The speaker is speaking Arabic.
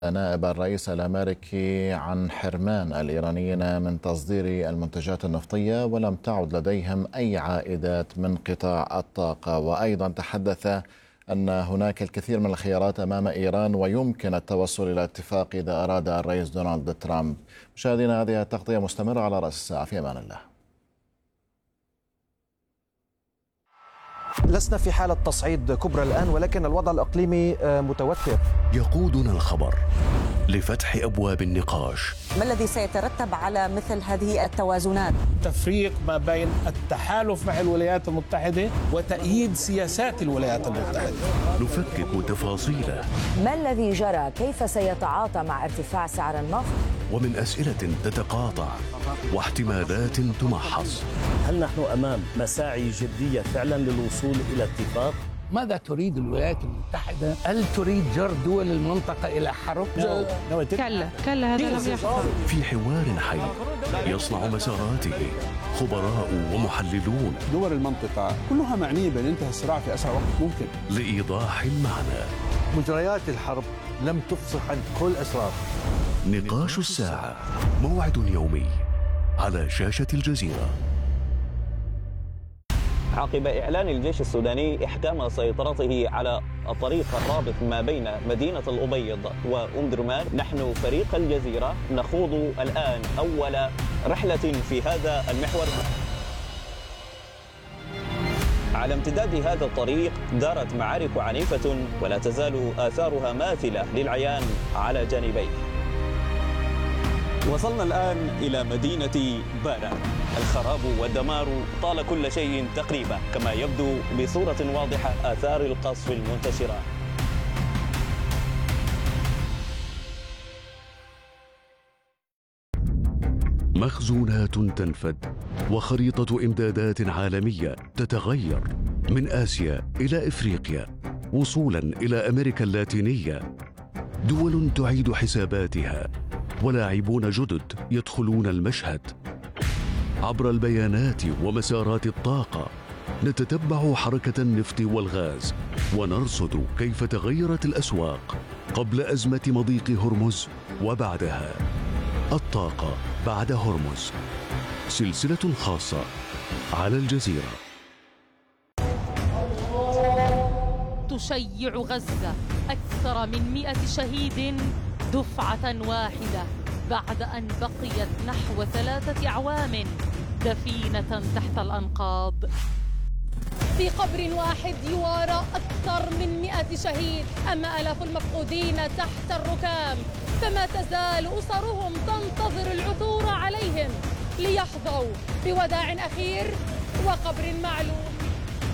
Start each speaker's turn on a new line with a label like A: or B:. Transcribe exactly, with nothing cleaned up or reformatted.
A: نائب الرئيس الأمريكي عن حرمان الإيرانيين من تصدير المنتجات النفطية ولم تعد لديهم أي عائدات من قطاع الطاقة. وأيضا تحدث أن هناك الكثير من الخيارات أمام إيران ويمكن التوصل إلى اتفاق إذا أراد الرئيس دونالد ترامب. مشاهدينا، هذه التغطية مستمرة على رأس الساعة. في أمان الله.
B: لسنا في حالة تصعيد كبرى الآن، ولكن الوضع الإقليمي متوتر.
C: يقودنا الخبر لفتح أبواب النقاش.
D: ما الذي سيترتب على مثل هذه التوازنات؟
E: تفريق ما بين التحالف مع الولايات المتحدة وتأييد سياسات الولايات المتحدة.
C: نفكك تفاصيله.
F: ما الذي جرى؟ كيف سيتعاطى مع ارتفاع سعر النفط؟
C: ومن أسئلة تتقاطع واحتمالات تمحص.
G: هل نحن أمام مساعي جدية فعلا للوصول إلى اتفاق؟
H: ماذا تريد الولايات المتحدة؟ هل تريد جر دول المنطقة إلى حرب؟
I: كلا كلا هذا لم يحصل.
C: في حوار حي يصنع مساراته خبراء ومحللون.
J: دول المنطقة كلها معنية بانتهاء الصراع في أسرع وقت ممكن.
C: لإيضاح المعنى.
K: مجريات الحرب لم تفصح عن كل أسرار.
C: نقاش الساعة، موعد يومي على شاشة الجزيرة.
L: عقب إعلان الجيش السوداني إحكام سيطرته على الطريق الرابط ما بين مدينة الأبيض وأم درمان، نحن فريق الجزيرة نخوض الآن أول رحلة في هذا المحور. على امتداد هذا الطريق دارت معارك عنيفة ولا تزال آثارها ماثلة للعيان على جانبيه. وصلنا الآن إلى مدينة بارا. الخراب والدمار طال كل شيء تقريبا، كما يبدو بصورة واضحة آثار القصف المنتشرة.
C: مخزونات تنفد وخريطة إمدادات عالمية تتغير من آسيا إلى إفريقيا وصولا إلى أمريكا اللاتينية. دول تعيد حساباتها ولاعبون جدد يدخلون المشهد. عبر البيانات ومسارات الطاقة نتتبع حركة النفط والغاز ونرصد كيف تغيرت الأسواق قبل أزمة مضيق هرمز وبعدها. الطاقة بعد هرمز، سلسلة خاصة على الجزيرة.
I: تشيع غزة أكثر من مئة شهيد دفعة واحدة بعد أن بقيت نحو ثلاثة أعوام دفينة تحت الأنقاض.
M: في قبر واحد يوارى أكثر من مئة شهيد، أما آلاف المفقودين تحت الركام، فما تزال أسرهم تنتظر العثور عليهم ليحظوا بوداع أخير وقبر معلوم.